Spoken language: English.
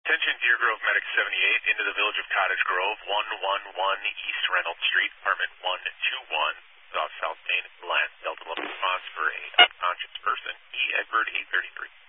Attention Deer Grove Medic 78 into the village of Cottage Grove, 111 East Reynolds Street, apartment 121, off South Main, last Delta 11 response for a unconscious person, E. Edward 833.